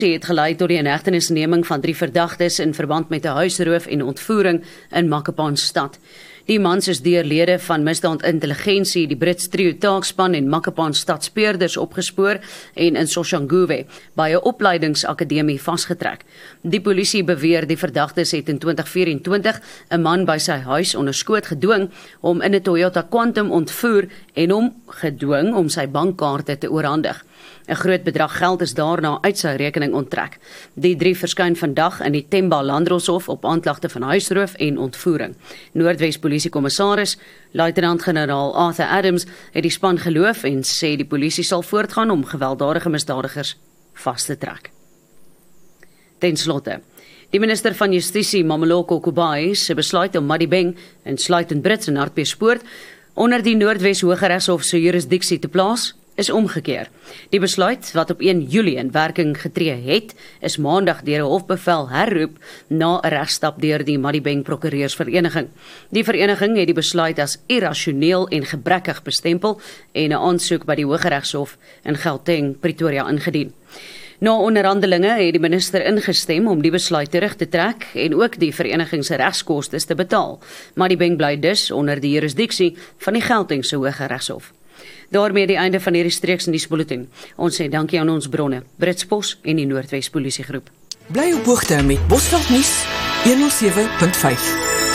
Die het gelei tot die inhegtenisneming van 3 verdagtes in verband met 'n huisroof en ontvoering in Makapaanstad. Die mans is deur lede van misdaadintelligensie, die Brits trio taakspan en Makapaanstad speurders opgespoor en in Soshanguve by 'n opleidingsakademie vasgetrek. Die polisie beweer die verdagtes het in 2024 'n man by sy huis onder skoot gedwing om in 'n Toyota Quantum ontvoer en hom gedwing om sy bankkaarte te oorhandig. 'n Groot bedrag geld is daarna uit sy rekening onttrek. Die 3 verskyn vandag in die Themba Landdroshof op aanklagte van huisroof en ontvoering. Noordwes Polisiekommissaris, Luitenant-generaal Arthur Adams, het die span geloof en sê die polisie sal voortgaan om gewelddadige misdadigers vas te trek. Ten slotte, die minister van Justisie, Mameloko Kubayi, se besluit om Madibeng, insluitend Brits en Hartbeespoort, onder die Noordwes Hooggeregshof se jurisdiksie te plaas, is omgekeer. Die besluit, wat op 1 Julie in werking getree het, is maandag deur 'n hofbevel herroep na 'n regstap deur die Madibeng Prokureursvereniging. Die vereniging het die besluit as irrasioneel en gebrekkig bestempel en 'n aansoek by die Hooggeregshof in Gauteng, Pretoria ingedien. Na onderhandelinge het die minister ingestem om die besluit terug te trek en ook die vereniging se regskoste te betaal, maar die bank bly dus onder die jurisdiksie van die Gautengse Hooggeregshof. Daarmee die einde van hierdie streekse nuusbulletin. Ons sê dankie aan ons bronne, Britspos en die Noordwes Polisiegroep. Bly op hoogte met Bosveld nuus 107.5.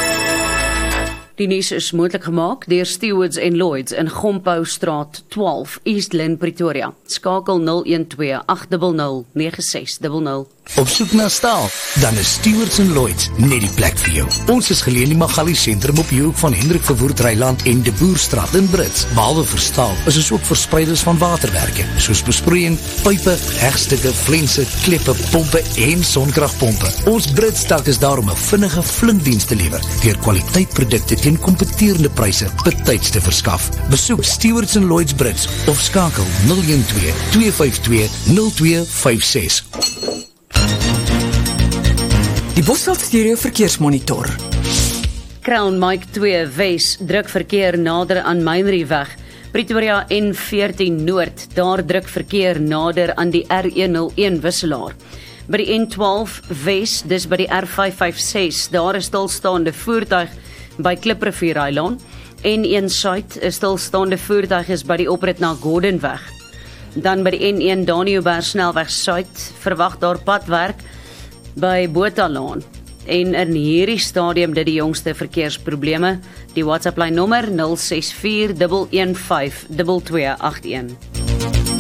Die nuus is moontlik gemaak deur Stewards & Lloyds in Gompoustraat 12, East Lynne, Pretoria. Skakel 012 800 9600. Op soek na staal, dan is Stewards & Lloyds net die plek vir jou. Ons is geleë in die Magali sentrum op die hoek van Hendrik Verwoerd Ryland en De Boerstraat in Brits. Behalwe vir staal, is ons ook verspreiders van waterwerke, soos besproeiing, pype, hegstukke, flense, kleppe, pompe en sonkragpompe. Ons Brits tak is daar om 'n vinnige flinkdiens te lewer, deur kwaliteitprodukte teen kompeterende pryse betyds te verskaf. Besoek Stewards & Lloyds Brits of skakel 012 252 0256. Die Bosveld Stereo Verkeersmonitor. Crown Mike 2 Wes druk verkeer nader aan Mynrieweg. Pretoria N14 Noord, daar druk verkeer nader aan die R101 wisselaar. By die N12 Wes, dis by die R556, daar is stilstaande voertuig by Kliprivier Eiland. N1 Suid, 'n stilstaande voertuig is by die oprit na Gordonweg. Dan by die N1 Daniëlberg snelweg Suid, verwag daar padwerk by Botalaan. En in hierdie stadium dit die jongste verkeersprobleme. Die WhatsApp lyn nommer 064 115 2281.